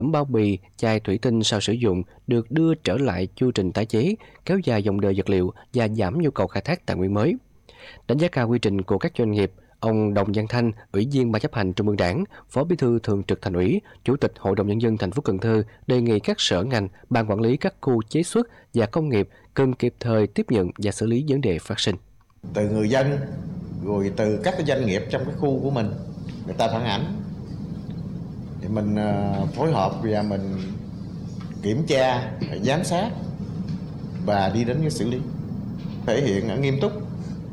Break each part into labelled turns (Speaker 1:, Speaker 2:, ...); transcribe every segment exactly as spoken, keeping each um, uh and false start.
Speaker 1: Bao bì, chai thủy tinh sau sử dụng được đưa trở lại chu trình tái chế, kéo dài dòng đời vật liệu và giảm nhu cầu khai thác tài nguyên mới. Đánh giá cao quy trình của các doanh nghiệp, ông Đồng Văn Thanh, Ủy viên Ban chấp hành Trung ương Đảng, Phó Bí thư Thường trực Thành ủy, Chủ tịch Hội đồng Nhân dân thành phố Cần Thơ đề nghị các sở ngành, ban quản lý các khu chế xuất và công nghiệp cần kịp thời tiếp nhận và xử lý vấn đề phát sinh.
Speaker 2: Từ người dân, rồi từ các cái doanh nghiệp trong cái khu của mình, người ta phản ánh, thì mình phối hợp và mình kiểm tra, giám sát và đi đến cái xử lý, thể hiện nghiêm túc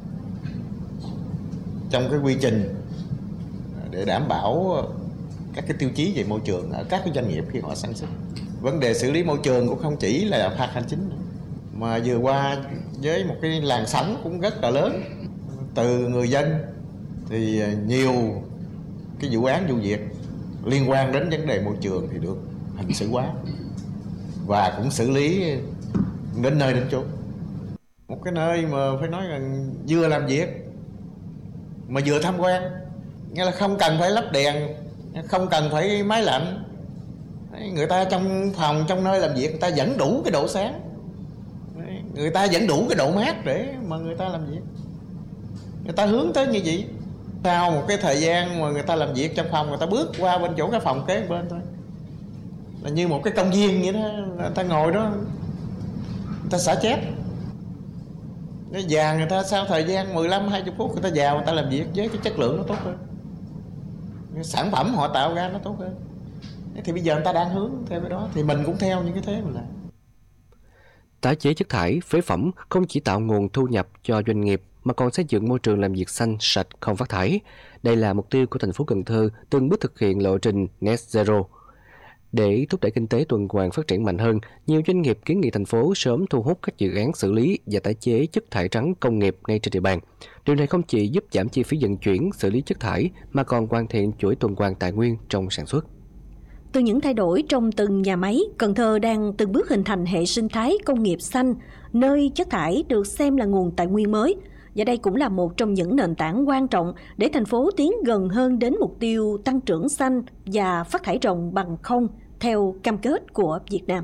Speaker 2: trong cái quy trình để đảm bảo các cái tiêu chí về môi trường ở các cái doanh nghiệp khi họ sản xuất. Vấn đề xử lý môi trường cũng không chỉ là phạt hành chính, mà vừa qua với một cái làn sóng cũng rất là lớn từ người dân, thì nhiều cái vụ án vụ việc liên quan đến vấn đề môi trường thì được hình sự hóa và cũng xử lý đến nơi đến chốn. Một cái nơi mà phải nói là vừa làm việc mà vừa tham quan, nghĩa là không cần phải lắp đèn, không cần phải máy lạnh, người ta trong phòng, trong nơi làm việc người ta vẫn đủ cái độ sáng, người ta vẫn đủ cái độ mát để mà người ta làm việc. Người ta hướng tới như vậy. Sau một cái thời gian mà người ta làm việc trong phòng, người ta bước qua bên chỗ cái phòng kế bên thôi, là như một cái công viên vậy đó, người ta ngồi đó, người ta xả chép. Nó già người ta sau thời gian mười lăm hai mươi phút người ta vào người ta làm việc với cái chất lượng nó tốt hơn, cái sản phẩm họ tạo ra nó tốt hơn. Thì bây giờ người ta đang hướng theo cái đó, thì mình cũng theo những cái thế mình làm.
Speaker 1: Tái chế chất thải, phế phẩm không chỉ tạo nguồn thu nhập cho doanh nghiệp mà còn xây dựng môi trường làm việc xanh, sạch, không phát thải. Đây là mục tiêu của thành phố Cần Thơ từng bước thực hiện lộ trình Net Zero. Để thúc đẩy kinh tế tuần hoàn phát triển mạnh hơn, nhiều doanh nghiệp kiến nghị thành phố sớm thu hút các dự án xử lý và tái chế chất thải rắn công nghiệp ngay trên địa bàn. Điều này không chỉ giúp giảm chi phí vận chuyển, xử lý chất thải mà còn hoàn thiện chuỗi tuần hoàn tài nguyên trong sản xuất.
Speaker 3: Từ những thay đổi trong từng nhà máy, Cần Thơ đang từng bước hình thành hệ sinh thái công nghiệp xanh, nơi chất thải được xem là nguồn tài nguyên mới. Và đây cũng là một trong những nền tảng quan trọng để thành phố tiến gần hơn đến mục tiêu tăng trưởng xanh và phát thải ròng bằng không theo cam kết của Việt Nam.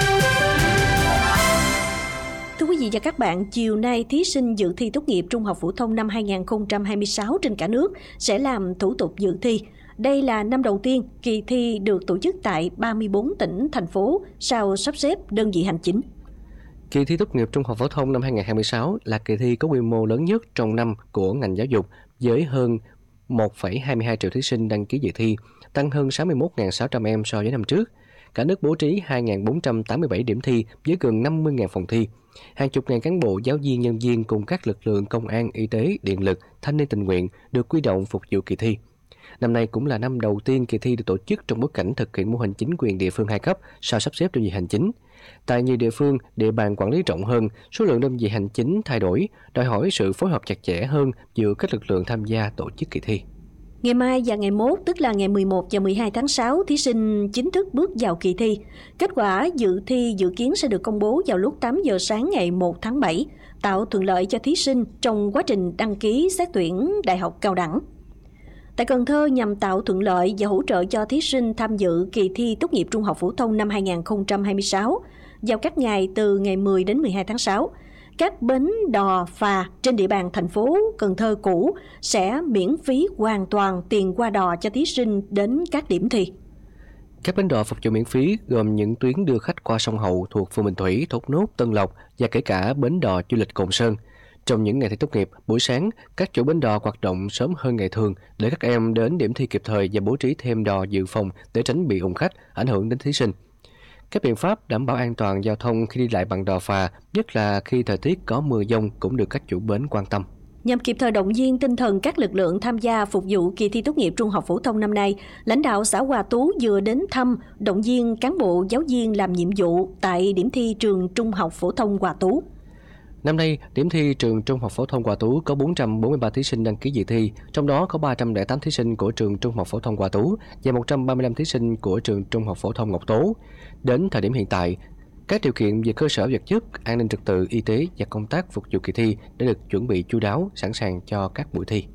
Speaker 3: Thưa quý vị và các bạn, chiều nay thí sinh dự thi tốt nghiệp trung học phổ thông năm hai không hai sáu trên cả nước sẽ làm thủ tục dự thi. Đây là năm đầu tiên kỳ thi được tổ chức tại ba mươi tư tỉnh, thành phố sau sắp xếp đơn vị hành chính.
Speaker 1: Kỳ thi tốt nghiệp trung học phổ thông năm hai không hai sáu là kỳ thi có quy mô lớn nhất trong năm của ngành giáo dục với hơn một phẩy hai mươi hai triệu thí sinh đăng ký dự thi, tăng hơn sáu mươi mốt nghìn sáu trăm em so với năm trước. Cả nước bố trí hai nghìn bốn trăm tám mươi bảy điểm thi với gần năm mươi nghìn phòng thi. Hàng chục ngàn cán bộ, giáo viên, nhân viên cùng các lực lượng công an, y tế, điện lực, thanh niên tình nguyện được huy động phục vụ kỳ thi. Năm nay cũng là năm đầu tiên kỳ thi được tổ chức trong bối cảnh thực hiện mô hình chính quyền địa phương hai cấp sau sắp xếp đơn vị hành chính. Tại nhiều địa phương, địa bàn quản lý rộng hơn, số lượng đơn vị hành chính thay đổi, đòi hỏi sự phối hợp chặt chẽ hơn giữa các lực lượng tham gia tổ chức kỳ thi.
Speaker 3: Ngày mai và ngày mốt, tức là ngày mười một và mười hai tháng sáu, thí sinh chính thức bước vào kỳ thi. Kết quả dự thi dự kiến sẽ được công bố vào lúc tám giờ sáng ngày một tháng bảy, tạo thuận lợi cho thí sinh trong quá trình đăng ký xét tuyển đại học cao đẳng. Tại Cần Thơ, nhằm tạo thuận lợi và hỗ trợ cho thí sinh tham dự kỳ thi tốt nghiệp trung học phổ thông năm hai không hai sáu vào các ngày từ ngày mười đến mười hai tháng sáu, các bến đò phà trên địa bàn thành phố Cần Thơ cũ sẽ miễn phí hoàn toàn tiền qua đò cho thí sinh đến các điểm thi.
Speaker 1: Các bến đò phục vụ miễn phí gồm những tuyến đưa khách qua sông Hậu thuộc phường Bình Thủy, Thốt Nốt, Tân Lộc và kể cả bến đò du lịch Cồn Sơn. Trong những ngày thi tốt nghiệp, buổi sáng, các chủ bến đò hoạt động sớm hơn ngày thường để các em đến điểm thi kịp thời và bố trí thêm đò dự phòng để tránh bị ùn khách, ảnh hưởng đến thí sinh. Các biện pháp đảm bảo an toàn giao thông khi đi lại bằng đò phà, nhất là khi thời tiết có mưa dông cũng được các chủ bến quan tâm.
Speaker 3: Nhằm kịp thời động viên tinh thần các lực lượng tham gia phục vụ kỳ thi tốt nghiệp trung học phổ thông năm nay, lãnh đạo xã Hòa Tú vừa đến thăm, động viên cán bộ giáo viên làm nhiệm vụ tại điểm thi trường trung học phổ thông Hòa Tú.
Speaker 1: Năm nay, điểm thi trường Trung học phổ thông Hòa Tú có bốn trăm bốn mươi ba thí sinh đăng ký dự thi, trong đó có ba trăm lẻ tám thí sinh của trường Trung học phổ thông Hòa Tú và một trăm ba mươi lăm thí sinh của trường Trung học phổ thông Ngọc Tố. Đến thời điểm hiện tại, các điều kiện về cơ sở vật chất, an ninh trật tự, y tế và công tác phục vụ kỳ thi đã được chuẩn bị chu đáo, sẵn sàng cho các buổi thi.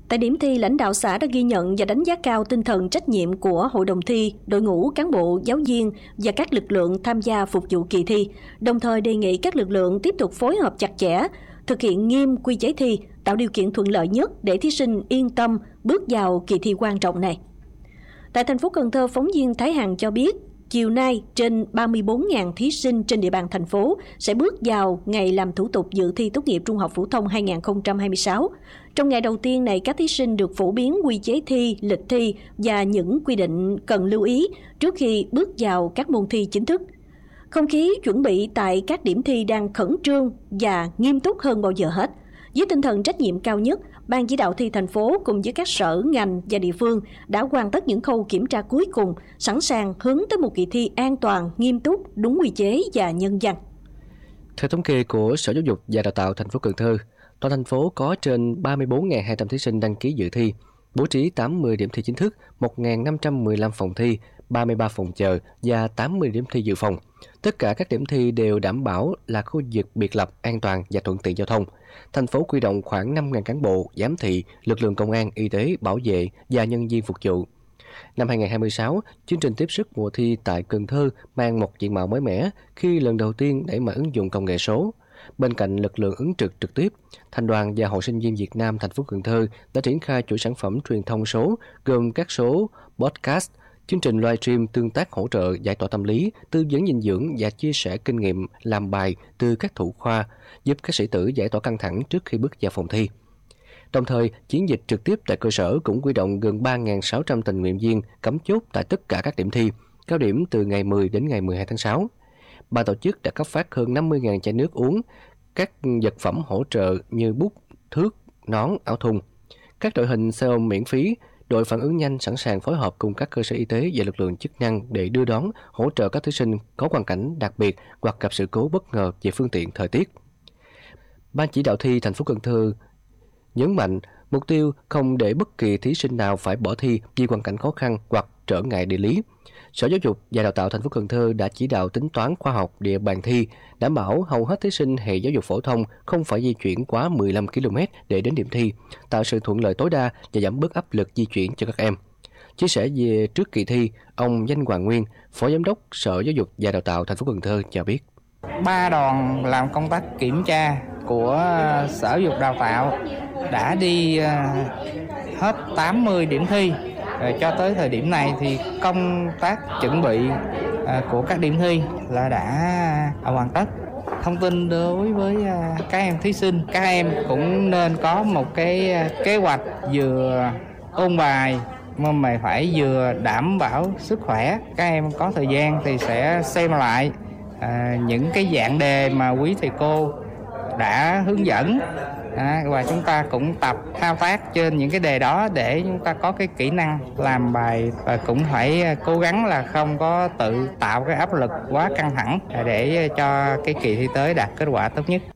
Speaker 3: Tại điểm thi, lãnh đạo xã đã ghi nhận và đánh giá cao tinh thần trách nhiệm của hội đồng thi, đội ngũ cán bộ, giáo viên và các lực lượng tham gia phục vụ kỳ thi, đồng thời đề nghị các lực lượng tiếp tục phối hợp chặt chẽ, thực hiện nghiêm quy chế thi, tạo điều kiện thuận lợi nhất để thí sinh yên tâm bước vào kỳ thi quan trọng này. Tại thành phố Cần Thơ, phóng viên Thái Hằng cho biết, chiều nay, trên ba mươi bốn nghìn thí sinh trên địa bàn thành phố sẽ bước vào ngày làm thủ tục dự thi tốt nghiệp trung học phổ thông hai không hai sáu. Trong ngày đầu tiên này, các thí sinh được phổ biến quy chế thi, lịch thi và những quy định cần lưu ý trước khi bước vào các môn thi chính thức. Không khí chuẩn bị tại các điểm thi đang khẩn trương và nghiêm túc hơn bao giờ hết. Với tinh thần trách nhiệm cao nhất, Ban chỉ đạo thi thành phố cùng với các sở, ngành và địa phương đã hoàn tất những khâu kiểm tra cuối cùng, sẵn sàng hướng tới một kỳ thi an toàn, nghiêm túc, đúng quy chế và nhân văn.
Speaker 1: Theo thống kê của Sở Giáo dục và Đào tạo thành phố Cần Thơ, toàn thành phố có trên ba mươi bốn nghìn hai trăm thí sinh đăng ký dự thi, bố trí tám mươi điểm thi chính thức, một nghìn năm trăm mười lăm phòng thi, ba mươi ba phòng chờ và tám mươi điểm thi dự phòng. Tất cả các điểm thi đều đảm bảo là khu vực biệt lập, an toàn và thuận tiện giao thông. Thành phố huy động khoảng năm nghìn cán bộ, giám thị, lực lượng công an, y tế, bảo vệ và nhân viên phục vụ. Năm hai không hai sáu, chương trình tiếp sức mùa thi tại Cần Thơ mang một diện mạo mới mẻ khi lần đầu tiên đẩy mạnh ứng dụng công nghệ số. Bên cạnh lực lượng ứng trực trực tiếp, Thành đoàn và Hội Sinh viên Việt Nam thành phố Cần Thơ đã triển khai chuỗi sản phẩm truyền thông số gồm các số podcast, chương trình livestream tương tác hỗ trợ giải tỏa tâm lý, tư vấn dinh dưỡng và chia sẻ kinh nghiệm làm bài từ các thủ khoa, giúp các sĩ tử giải tỏa căng thẳng trước khi bước vào phòng thi. Đồng thời, chiến dịch trực tiếp tại cơ sở cũng huy động gần ba nghìn sáu trăm tình nguyện viên cắm chốt tại tất cả các điểm thi, cao điểm từ ngày mười đến ngày mười hai tháng sáu. Ban tổ chức đã cấp phát hơn năm mươi nghìn chai nước uống, các vật phẩm hỗ trợ như bút, thước, nón, áo thun. Các đội hình xe ôm miễn phí, đội phản ứng nhanh sẵn sàng phối hợp cùng các cơ sở y tế và lực lượng chức năng để đưa đón, hỗ trợ các thí sinh có hoàn cảnh đặc biệt hoặc gặp sự cố bất ngờ về phương tiện thời tiết. Ban chỉ đạo thi thành phố Cần Thơ nhấn mạnh mục tiêu không để bất kỳ thí sinh nào phải bỏ thi vì hoàn cảnh khó khăn hoặc trở ngại địa lý. Sở Giáo dục và Đào tạo thành phố Cần Thơ đã chỉ đạo tính toán khoa học địa bàn thi, đảm bảo hầu hết thí sinh hệ giáo dục phổ thông không phải di chuyển quá mười lăm ki lô mét để đến điểm thi, tạo sự thuận lợi tối đa và giảm bớt áp lực di chuyển cho các em. Chia sẻ về trước kỳ thi, ông Danh Hoàng Nguyên, Phó Giám đốc Sở Giáo dục và Đào tạo thành phố Cần Thơ cho biết.
Speaker 4: Ba đoàn làm công tác kiểm tra của Sở Giáo dục Đào tạo đã đi hết tám mươi điểm thi. Cho tới thời điểm này thì công tác chuẩn bị của các điểm thi là đã hoàn tất. Thông tin đối với các em thí sinh, các em cũng nên có một cái kế hoạch vừa ôn bài mà mày phải vừa đảm bảo sức khỏe. Các em có thời gian thì sẽ xem lại à, những cái dạng đề mà quý thầy cô đã hướng dẫn. À, và chúng ta cũng tập thao tác trên những cái đề đó để chúng ta có cái kỹ năng làm bài, và cũng phải cố gắng là không có tự tạo cái áp lực quá căng thẳng để cho cái kỳ thi tới đạt kết quả tốt nhất.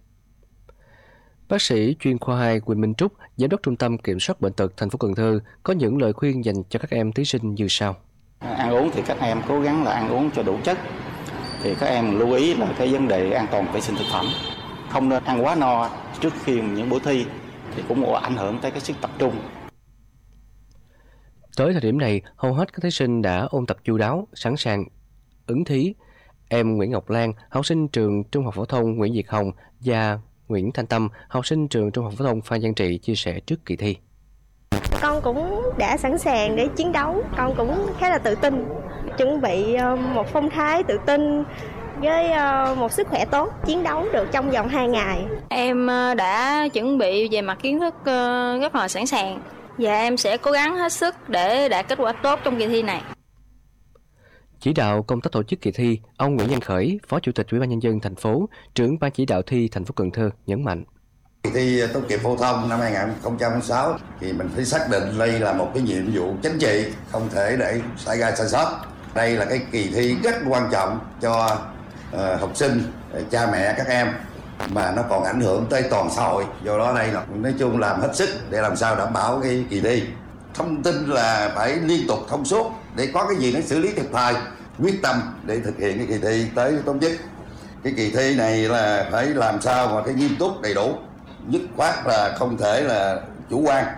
Speaker 1: Bác sĩ chuyên khoa hai Quỳnh Minh Trúc, Giám đốc Trung tâm Kiểm soát Bệnh tật thành phố Cần Thơ có những lời khuyên dành cho các em thí sinh như sau.
Speaker 5: Ăn uống thì các em cố gắng là ăn uống cho đủ chất. Thì các em lưu ý là cái vấn đề an toàn vệ sinh thực phẩm. Không nên ăn quá no trước khi những buổi thi thì cũng có ảnh hưởng tới cái sức tập trung.
Speaker 1: Tới thời điểm này, hầu hết các thí sinh đã ôn tập chu đáo, sẵn sàng ứng thí. Em Nguyễn Ngọc Lan, học sinh trường Trung học phổ thông Nguyễn Việt Hồng và Nguyễn Thanh Tâm, học sinh trường Trung học phổ thông Phan Giang Trị chia sẻ trước kỳ thi.
Speaker 6: Con cũng đã sẵn sàng để chiến đấu, con cũng khá là tự tin, chuẩn bị một phong thái tự tin với một sức khỏe tốt, chiến đấu được trong vòng hai ngày.
Speaker 7: Em đã chuẩn bị về mặt kiến thức rất là sẵn sàng và em sẽ cố gắng hết sức để đạt kết quả tốt trong kỳ thi này.
Speaker 1: Chỉ đạo công tác tổ chức kỳ thi, ông Nguyễn Văn Khởi, Phó Chủ tịch Ủy ban Nhân dân thành phố, trưởng Ban chỉ đạo thi thành phố Cần Thơ nhấn mạnh.
Speaker 8: Kỳ thi tốt nghiệp phổ thông năm hai không không sáu thì mình phải xác định đây là một cái nhiệm vụ chính trị, không thể để xảy ra sai sót. Đây là cái kỳ thi rất quan trọng cho uh, học sinh, cha mẹ các em, mà nó còn ảnh hưởng tới toàn xã hội. Do đó đây là nói chung làm hết sức để làm sao đảm bảo cái kỳ thi. Thông tin là phải liên tục thông suốt để có cái gì nó xử lý kịp thời, quyết tâm để thực hiện cái kỳ thi tới tốt nhất. Cái kỳ thi này là phải làm sao mà cái nghiêm túc đầy đủ, dứt khoát là không thể là chủ quan,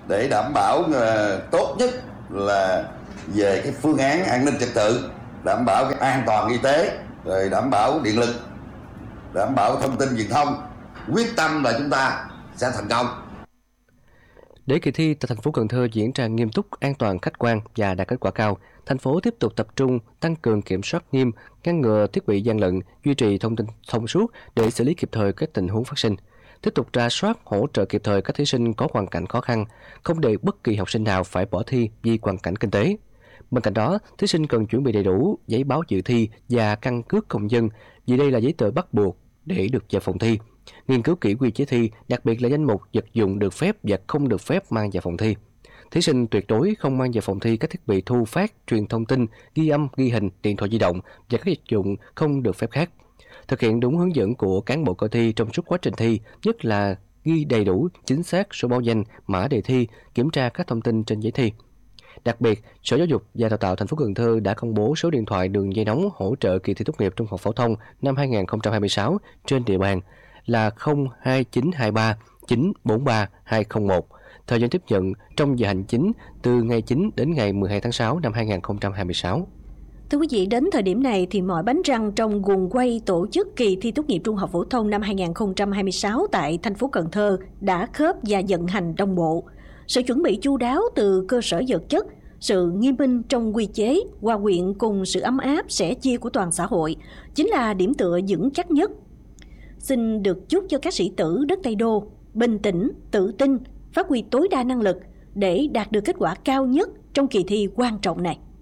Speaker 8: để đảm bảo tốt nhất là về cái phương án an ninh trật tự, đảm bảo cái an toàn y tế, rồi đảm bảo điện lực, đảm bảo thông tin truyền thông. Quyết tâm là chúng ta sẽ thành công.
Speaker 1: Để kỳ thi tại thành phố Cần Thơ diễn ra nghiêm túc, an toàn, khách quan và đạt kết quả cao, thành phố tiếp tục tập trung tăng cường kiểm soát nghiêm, ngăn ngừa thiết bị gian lận, duy trì thông tin thông suốt để xử lý kịp thời các tình huống phát sinh. Tiếp tục rà soát, hỗ trợ kịp thời các thí sinh có hoàn cảnh khó khăn, không để bất kỳ học sinh nào phải bỏ thi vì hoàn cảnh kinh tế. Bên cạnh đó, thí sinh cần chuẩn bị đầy đủ giấy báo dự thi và căn cước công dân, vì đây là giấy tờ bắt buộc để được vào phòng thi. Nghiên cứu kỹ quy chế thi, đặc biệt là danh mục vật dụng được phép và không được phép mang vào phòng thi. Thí sinh tuyệt đối không mang vào phòng thi các thiết bị thu phát, truyền thông tin, ghi âm, ghi hình, điện thoại di động và các vật dụng không được phép khác. Thực hiện đúng hướng dẫn của cán bộ coi thi trong suốt quá trình thi, nhất là ghi đầy đủ, chính xác số báo danh, mã đề thi, kiểm tra các thông tin trên giấy thi. Đặc biệt, Sở Giáo dục và Đào tạo thành phố Cần Thơ đã công bố số điện thoại đường dây nóng hỗ trợ kỳ thi tốt nghiệp trung học phổ thông năm hai nghìn không trăm hai mươi sáu trên địa bàn là không hai chín hai ba chín bốn ba hai không một. Thời gian tiếp nhận trong giờ hành chính từ ngày chín đến ngày mười hai tháng sáu năm hai nghìn không trăm hai mươi sáu.
Speaker 3: Thưa quý vị, đến thời điểm này thì mọi bánh răng trong guồng quay tổ chức kỳ thi tốt nghiệp trung học phổ thông năm hai nghìn không trăm hai mươi sáu tại thành phố Cần Thơ đã khớp và vận hành đồng bộ. Sự chuẩn bị chu đáo từ cơ sở vật chất, sự nghiêm minh trong quy chế, hòa quyện cùng sự ấm áp sẻ chia của toàn xã hội chính là điểm tựa vững chắc nhất. Xin được chúc cho các sĩ tử đất Tây Đô bình tĩnh, tự tin, phát huy tối đa năng lực để đạt được kết quả cao nhất trong kỳ thi quan trọng này.